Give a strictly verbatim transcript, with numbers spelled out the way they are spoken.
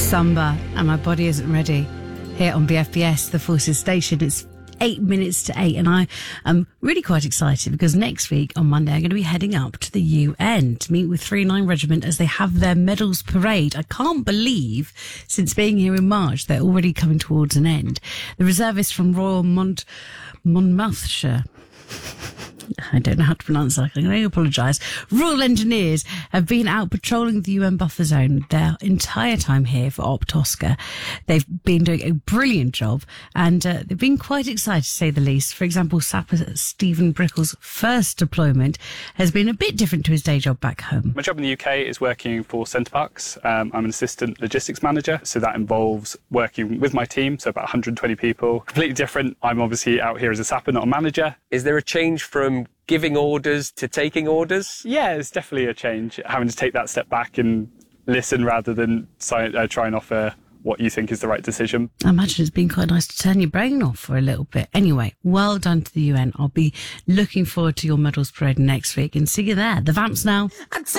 Samba, and my body isn't ready. Here on B F B S, the Forces Station, it's eight minutes to eight, and I am really quite excited because next week on Monday I'm going to be heading up to the U N to meet with three nine Regiment as they have their medals parade. I can't believe since being here in March they're already coming towards an end. The reservists from Royal Mont Monmouthshire, I don't know how to pronounce that. I'm going to apologise. Royal Engineers have been out patrolling the U N buffer zone their entire time here for Opt Oscar. They've been doing a brilliant job, and uh, they've been quite excited to say the least. For example, Sapper Stephen Brickle's first deployment has been a bit different to his day job back home. My job in the U K is working for Center Parcs. Um, I'm an assistant logistics manager, so that involves working with my team, so about one hundred twenty people. Completely different. I'm obviously out here as a sapper, not a manager. Is there a change from giving orders to taking orders? Yeah, it's definitely a change. Having to take that step back and listen rather than uh, try and offer what you think is the right decision. I imagine it's been quite nice to turn your brain off for a little bit. Anyway, well done to the U N. I'll be looking forward to your medals parade next week and see you there. The Vamps now.